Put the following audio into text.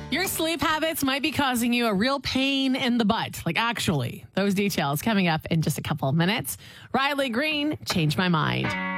Your sleep habits might be causing you a real pain in the butt. Like, actually, those details coming up in just a couple of minutes. Riley Green, Change My Mind.